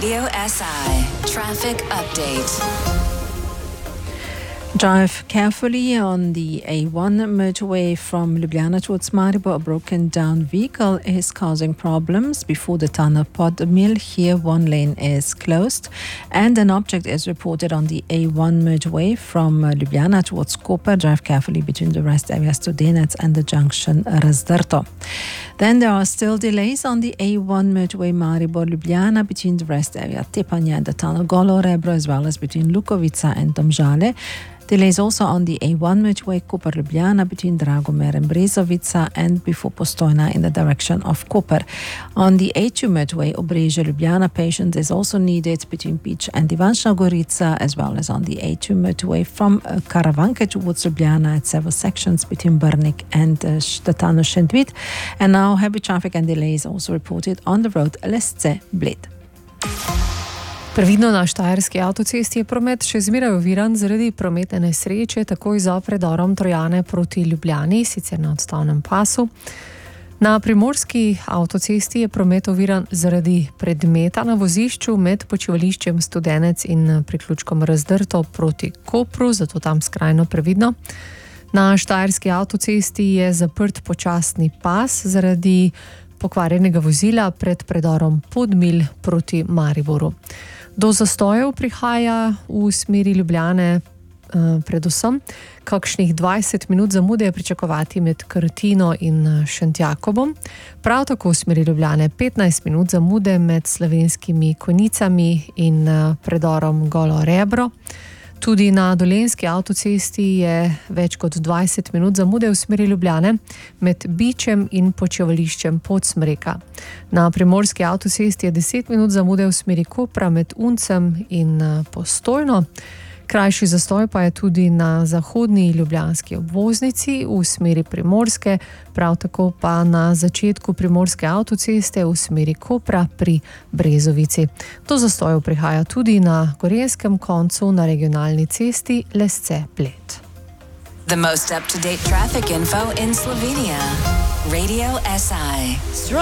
Radio SI Traffic Update. Drive carefully on the A1 motorway from Ljubljana towards Maribor. A broken down vehicle is causing problems before the tunnel pod mill. Here one lane is closed and an object is reported on the A1 motorway from Ljubljana towards Koper. Drive carefully between the rest area Studenec and the junction Razdrto. Then there are still delays on the A1 motorway Maribor-Ljubljana between the rest area Tepanja and the tunnel Golo Rebro, as well as between Lukovica and Domžale. Delays also on the A1 motorway Koper-Ljubljana between Dragomer and Brezovica and before Postojna in the direction of Koper. On the A2 motorway Obrežje-Ljubljana, patience is also needed between Pič and Ivančna Gorica, as well as on the A2 motorway from Karavanke towards Ljubljana at several sections between Brnik and the tunnel Šentvid. And now heavy traffic and delays also reported on the road Lesce-Bled. Previdno na Štajerski avtocesti je promet še zmeraj oviran zaradi prometne nesreče takoj za predorom Trojane proti Ljubljani, sicer na odstavnem pasu. Na Primorski avtocesti je promet oviran zaradi predmeta na vozišču med počivališčem Studenec in priključkom Razdrto proti Kopru, zato tam skrajno previdno. Na Štajerski avtocesti je zaprt počasni pas zaradi pokvarjenega vozila pred predorom Podmilj proti Mariboru. Do zastojev prihaja v smeri Ljubljane predvsem. Kakšnih 20 minut zamude je pričakovati med Krtino in Šentjakobom. Prav tako v smeri Ljubljane 15 minut zamude med Slovenskimi Konjicami in predorom Golo Rebro. Tudi na Dolenjski avtocesti je več kot 20 minut zamude v smeri Ljubljane med Bičem in počivališčem Podsmreka. Na Primorski avtocesti je 10 minut zamude v smeri Kopra med Uncem in Postojno. Krajši zastoj pa je tudi na zahodni ljubljanski obvoznici v smeri Primorske, prav tako pa na začetku Primorske avtoceste v smeri Kopra pri Brezovici. Do zastojev prihaja tudi na gorenjskem koncu na regionalni cesti Lesce-Bled. The most up-to-date traffic info in Slovenia. Radio SI.